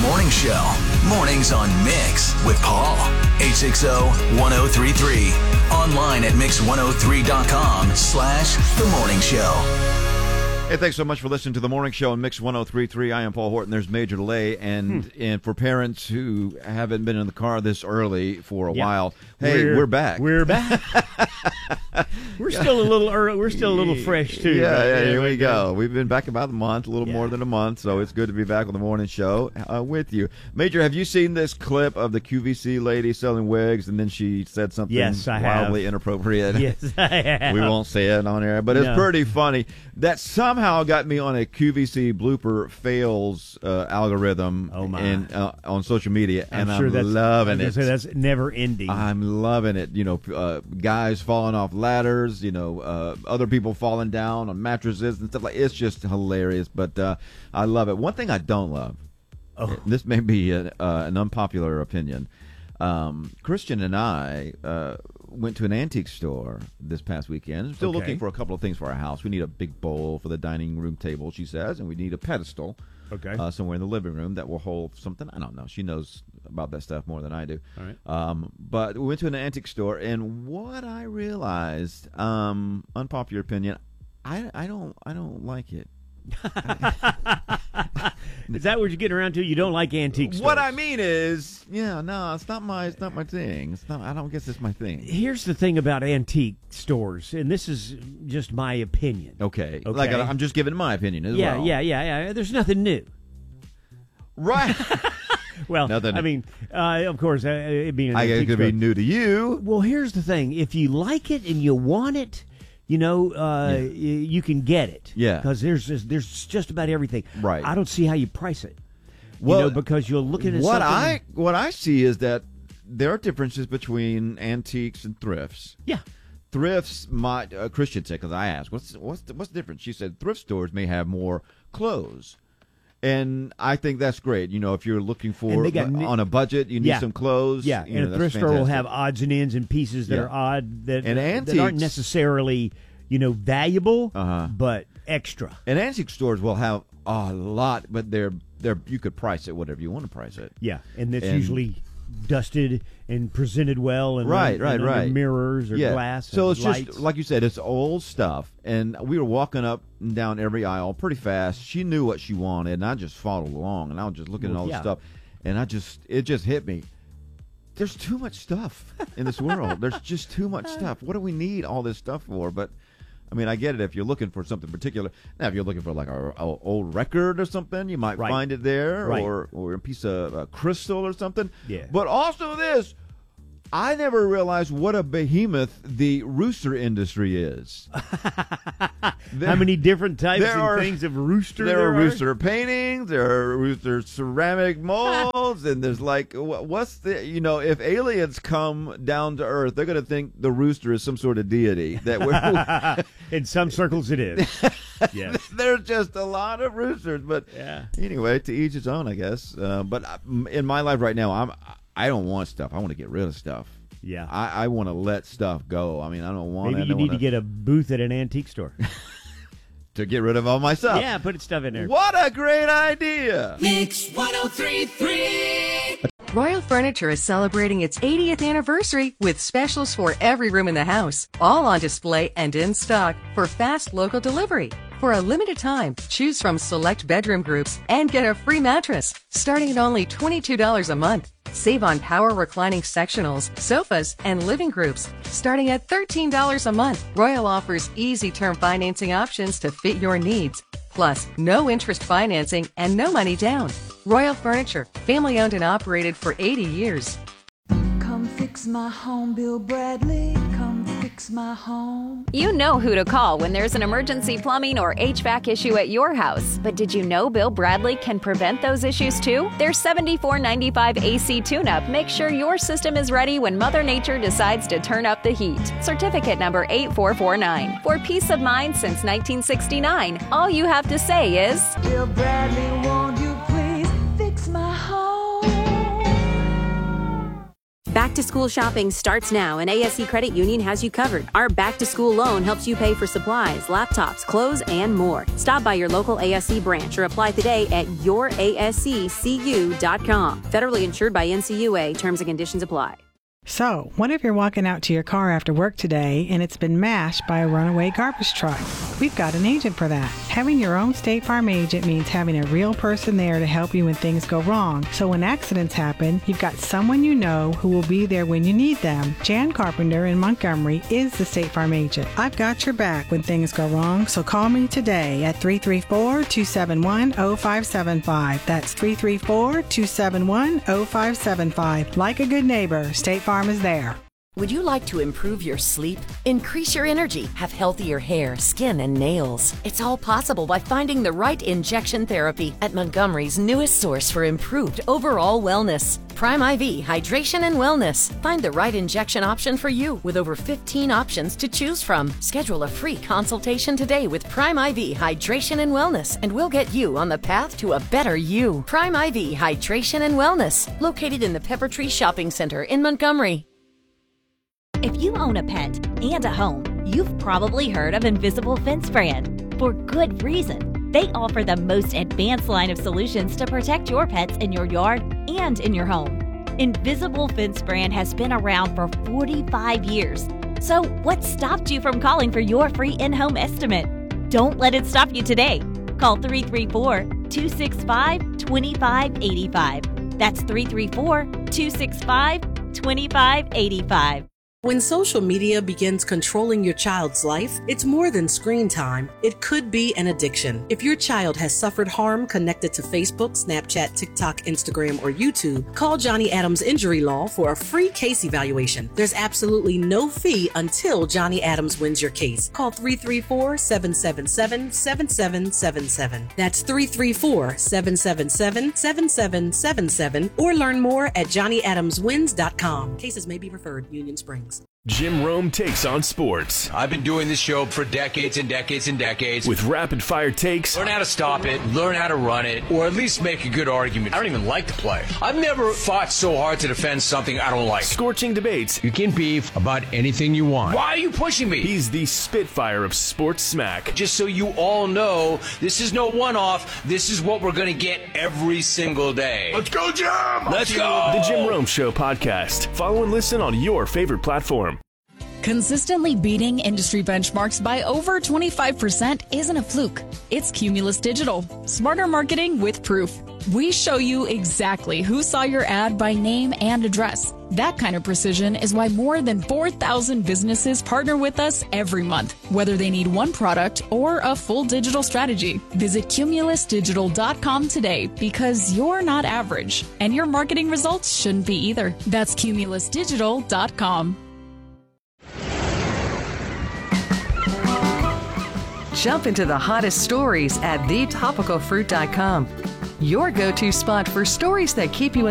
Morning Show. Mornings on Mix with Paul. 860-1033. Online at mix103.com/The Morning Show. Hey, thanks so much for listening to The Morning Show on Mix 103.3. I am Paul Horton. There's Major delay. And for parents who haven't been in the car this early for a while, hey, we're back. We're back. We're still a little early. We're still a little fresh, too. Yeah, here we go. We've been back about a month, a little more than a month, so it's good to be back on The Morning Show with you. Major, have you seen this clip of the QVC lady selling wigs, and then she said something wildly inappropriate? Yes, I have. We won't say it on air, but it's pretty funny. That somehow got me on a QVC blooper fails algorithm on social media, and I'm loving it. That's never ending. I'm loving it. You know, guys falling off ladders, other people falling down on mattresses and stuff like. It's just hilarious, but I love it. One thing I don't love, this may be an unpopular opinion. Christian and I went to an antique store this past weekend. Still looking for a couple of things for our house. We need a big bowl for the dining room table, she says, and we need a pedestal somewhere in the living room that will hold something. I don't know. She knows about that stuff more than I do. All right. But we went to an antique store, and what I realized, unpopular opinion, I don't like it. Is that what you're getting around to? You don't like antique stores? What I mean is, it's not my thing. I don't guess it's my thing. Here's the thing about antique stores, and this is just my opinion. Okay. Like I'm just giving my opinion as well. Yeah. There's nothing new. Right. Well, I mean, of course, it being an antique store. It could be new to you. Well, here's the thing. If you like it and you want it, you can get it. Yeah. Because there's just about everything. Right. I don't see how you price it. Well, because you're looking at what something. What I see is that there are differences between antiques and thrifts. Yeah. Thrifts might, Christian said, because I asked, what's the difference? She said thrift stores may have more clothes. And I think that's great. If you're looking for on a budget, you need some clothes. Yeah, and a thrift store will have odds and ends and pieces that are odd that aren't necessarily, valuable, but extra. And antique stores will have a lot, but they're you could price it whatever you want to price it. Yeah, and it's usually dusted and presented well, and under mirrors or glass. So it's lights. just like you said, it's old stuff. And we were walking up and down every aisle pretty fast. She knew what she wanted, and I just followed along, and I was just looking at all the stuff, and it just hit me. There's too much stuff in this world. There's just too much stuff. What do we need all this stuff for? But I mean, I get it if you're looking for something particular. Now, if you're looking for like an old record or something, you might find it there, or a piece of crystal or something. Yeah. But also this, I never realized what a behemoth the rooster industry is. How many different types and things of rooster there are? Rooster paintings, there are rooster ceramic molds, and there's like, what's the, if aliens come down to Earth, they're going to think the rooster is some sort of deity. In some circles it is. Yes. There's just a lot of roosters, but anyway, to each his own, I guess. But in my life right now, I don't want stuff. I want to get rid of stuff. Yeah. I want to let stuff go. I mean, I don't want Maybe you need to get a booth at an antique store. To get rid of all my stuff. Yeah, put stuff in there. What a great idea. Mix 103.3. Royal Furniture is celebrating its 80th anniversary with specials for every room in the house, all on display and in stock for fast local delivery. For a limited time, choose from select bedroom groups and get a free mattress, starting at only $22 a month. Save on power reclining sectionals, sofas, and living groups, starting at $13 a month. Royal offers easy term financing options to fit your needs. Plus, no interest financing and no money down. Royal Furniture, family owned and operated for 80 years. Come fix my home, Bill Bradley. Come fix my home. You know who to call when there's an emergency plumbing or HVAC issue at your house. But did you know Bill Bradley can prevent those issues too? Their $74.95 AC tune-up makes sure your system is ready when Mother Nature decides to turn up the heat. Certificate number 8449. For peace of mind since 1969, all you have to say is, Bill Bradley, won't you please fix my home? Back Back-to-school shopping starts now, and ASC Credit Union has you covered. Our back-to-school loan helps you pay for supplies, laptops, clothes, and more. Stop by your local ASC branch or apply today at yourasccu.com. Federally insured by NCUA. Terms and conditions apply. So, what if you're walking out to your car after work today and it's been mashed by a runaway garbage truck? We've got an agent for that. Having your own State Farm agent means having a real person there to help you when things go wrong. So when accidents happen, you've got someone you know who will be there when you need them. Jan Carpenter in Montgomery is the State Farm agent. I've got your back when things go wrong, so call me today at 334-271-0575. That's 334-271-0575. Like a good neighbor, State Farm is there. Would you like to improve your sleep, increase your energy, have healthier hair, skin, and nails? It's all possible by finding the right injection therapy at Montgomery's newest source for improved overall wellness. Prime IV Hydration and Wellness. Find the right injection option for you with over 15 options to choose from. Schedule a free consultation today with Prime IV Hydration and Wellness, and we'll get you on the path to a better you. Prime IV Hydration and Wellness, located in the Pepper Tree Shopping Center in Montgomery. If you own a pet and a home, you've probably heard of Invisible Fence Brand. For good reason. They offer the most advanced line of solutions to protect your pets in your yard and in your home. Invisible Fence Brand has been around for 45 years. So what stopped you from calling for your free in-home estimate? Don't let it stop you today. Call 334-265-2585. That's 334-265-2585. When social media begins controlling your child's life, it's more than screen time. It could be an addiction. If your child has suffered harm connected to Facebook, Snapchat, TikTok, Instagram, or YouTube, call Johnny Adams Injury Law for a free case evaluation. There's absolutely no fee until Johnny Adams wins your case. Call 334-777-7777. That's 334-777-7777, or learn more at johnnyadamswins.com. Cases may be referred. Union Springs. Jim Rome takes on sports. I've been doing this show for decades and decades and decades. With rapid-fire takes. Learn how to stop it, learn how to run it, or at least make a good argument. I don't even like the play. I've never fought so hard to defend something I don't like. Scorching debates. You can beef about anything you want. Why are you pushing me? He's the Spitfire of sports smack. Just so you all know, this is no one-off. This is what we're going to get every single day. Let's go, Jim! Let's go! The Jim Rome Show podcast. Follow and listen on your favorite platform. Consistently beating industry benchmarks by over 25% isn't a fluke. It's Cumulus Digital. Smarter marketing with proof. We show you exactly who saw your ad by name and address. That kind of precision is why more than 4,000 businesses partner with us every month, whether they need one product or a full digital strategy. Visit cumulusdigital.com today, because you're not average, and your marketing results shouldn't be either. That's cumulusdigital.com. Jump into the hottest stories at thetopicalfruit.com. Your go-to spot for stories that keep you